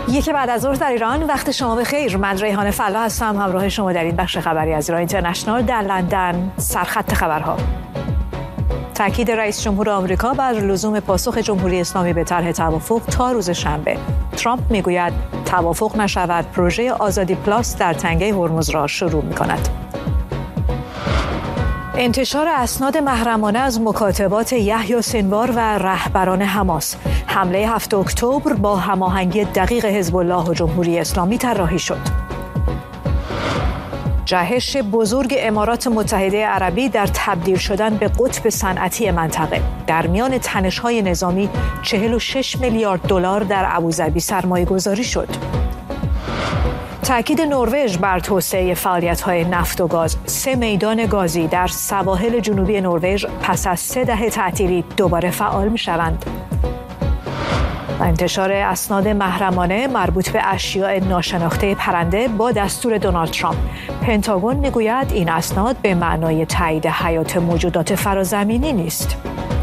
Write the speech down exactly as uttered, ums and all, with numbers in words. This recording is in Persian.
یک بعد از ظهر در ایران، وقت شما بخیر. من ریحانه فلا هستم، همراه شما در این بخش خبری از ایران اینترنشنال. در لندن سرخط خبرها: تاکید رئیس جمهور آمریکا بر لزوم پاسخ جمهوری اسلامی به طرح توافق تا روز شنبه. ترامپ میگوید توافق نشود پروژه آزادی پلاس در تنگه هرمز را شروع می‌کند. انتشار اسناد محرمانه از مکاتبات یحیی سنوار و رهبران حماس. حمله هفتم اکتبر با هماهنگی دقیق حزب الله و جمهوری اسلامی طراحی شد. جهش بزرگ امارات متحده عربی در تبدیل شدن به قطب صنعتی منطقه. در میان تنش‌های نظامی چهل و شش میلیارد دلار در ابوظبی سرمایه‌گذاری شد. تأکید نروژ بر توسعه فعالیت‌های نفت و گاز. سه میدان گازی در سواحل جنوبی نروژ پس از سه دهه تعطیلی دوباره فعال می‌شوند. و انتشار اسناد محرمانه مربوط به اشیاء ناشناخته پرنده با دستور دونالد ترامپ. پنتاگون میگوید این اسناد به معنای تایید حیات موجودات فرازمینی نیست.